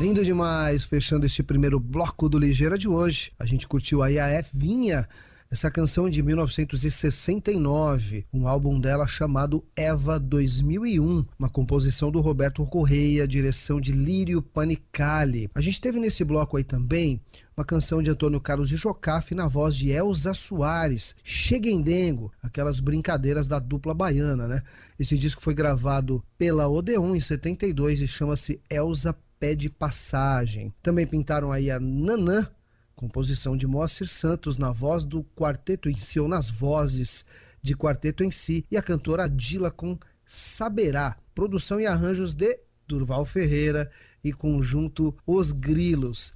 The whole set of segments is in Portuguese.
Lindo demais, fechando este primeiro bloco do Ligeira de hoje. A gente curtiu aí a Evinha, essa canção de 1969, um álbum dela chamado Eva 2001, uma composição do Roberto Correia, direção de Lírio Panicali. A gente teve nesse bloco aí também uma canção de Antônio Carlos de Jocafe na voz de Elza Soares, Cheguendengo, aquelas brincadeiras da dupla baiana, né? Esse disco foi gravado pela Odeon em 72 e chama-se Elza Pede Passagem. Também pintaram aí a Nanã, composição de Moacir Santos na voz do Quarteto em Si, ou nas vozes de Quarteto em Si, e a cantora Adila com Saberá, produção e arranjos de Durval Ferreira e conjunto Os Grilos.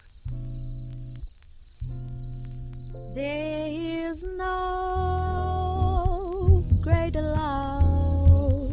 There is no greater love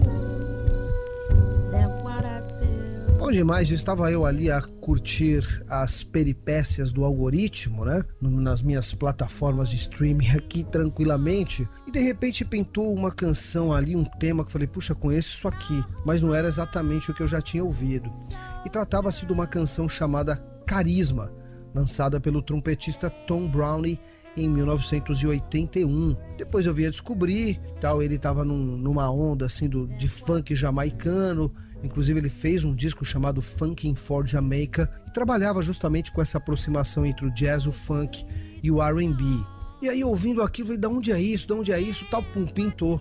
than what I feel. Bom demais, estava eu ali a curtir as peripécias do algoritmo, né? Nas minhas plataformas de streaming aqui tranquilamente, e de repente pintou uma canção ali, um tema que eu falei, puxa, conheço isso aqui, mas não era exatamente o que eu já tinha ouvido. E tratava-se de uma canção chamada Carisma, lançada pelo trompetista Tom Browne em 1981. Depois eu vim a descobrir, tal, ele estava numa onda assim de funk jamaicano. Inclusive ele fez um disco chamado Funkin' for Jamaica e trabalhava justamente com essa aproximação entre o jazz, o funk e o R&B. E aí ouvindo aquilo, falei, de onde é isso? Tal, pum, pintou.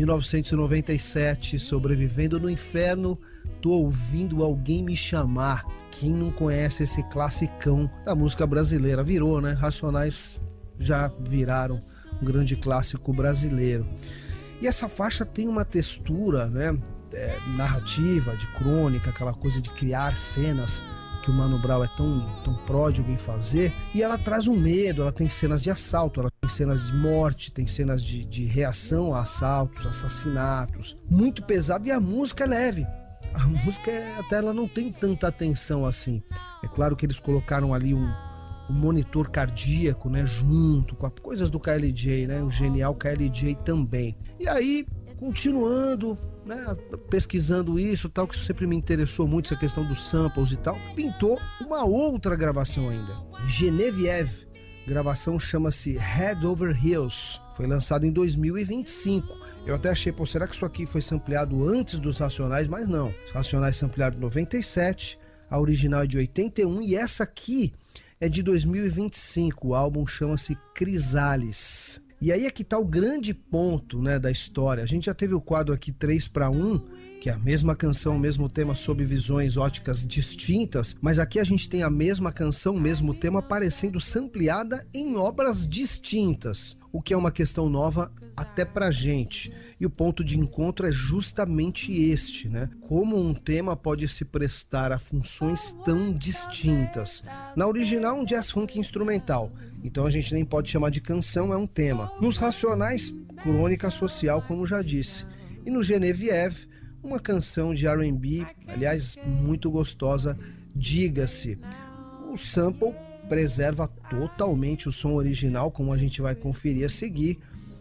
1997, Sobrevivendo no Inferno, Tô Ouvindo Alguém Me Chamar. Quem não conhece esse classicão da música brasileira? Virou, né? Racionais já viraram um grande clássico brasileiro. E essa faixa tem uma textura, né? Narrativa, de crônica, aquela coisa de criar cenas que o Mano Brown é tão pródigo em fazer, e ela traz um medo, ela tem cenas de assalto, ela tem cenas de morte, tem cenas de reação a assaltos, assassinatos, muito pesado, e a música é leve. A música até ela não tem tanta atenção assim. É claro que eles colocaram ali um monitor cardíaco, né, junto com coisas do KLJ, né, o genial KLJ também. E aí, continuando, né, pesquisando isso, tal, que sempre me interessou muito essa questão dos samples e tal, pintou uma outra gravação ainda, Genevieve, gravação chama-se Head Over Heels, foi lançado em 2025. Eu até achei, pô, será que isso aqui foi sampleado antes dos Racionais? Mas não, os Racionais samplearam em 97, a original é de 81 e essa aqui é de 2025, o álbum chama-se Crisales. E aí é que tá o grande ponto, né, da história. A gente já teve o quadro aqui 3-1, que é a mesma canção, o mesmo tema sob visões óticas distintas, mas aqui a gente tem a mesma canção, o mesmo tema aparecendo sampleada em obras distintas, o que é uma questão nova até pra gente. E o ponto de encontro é justamente este, né? Como um tema pode se prestar a funções tão distintas. Na original, um jazz funk instrumental, então a gente nem pode chamar de canção, é um tema. Nos Racionais, crônica social, como já disse. E no Genevieve, uma canção de R&B, aliás, muito gostosa, diga-se. O sample preserva totalmente o som original, como a gente vai conferir a seguir,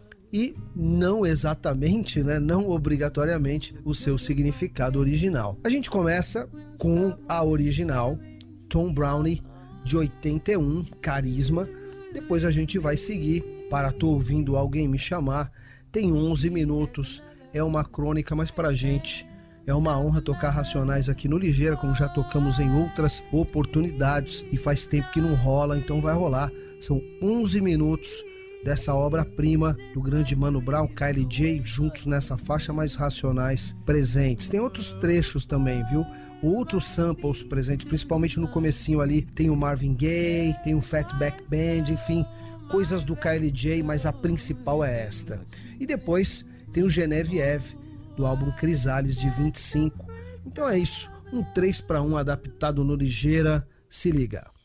e não exatamente, né, não obrigatoriamente, o seu significado original. A gente começa com a original, Tom Browne, de 81, Carisma. Depois a gente vai seguir para Tô Ouvindo Alguém Me Chamar. Tem 11 minutos, é uma crônica, mas pra gente é uma honra tocar Racionais aqui no Ligeira, como já tocamos em outras oportunidades e faz tempo que não rola, então vai rolar. São 11 minutos dessa obra-prima do grande Mano Brown, KLJ, juntos nessa faixa, mais Racionais presentes. Tem outros trechos também, viu? Outros samples presentes, principalmente no comecinho ali, tem o Marvin Gaye, tem o Fatback Band, enfim, coisas do KLJ, mas a principal é esta. E depois tem o Genevieve, do álbum Crisales, de 25. Então é isso, um 3-1 adaptado no Ligeira, se liga.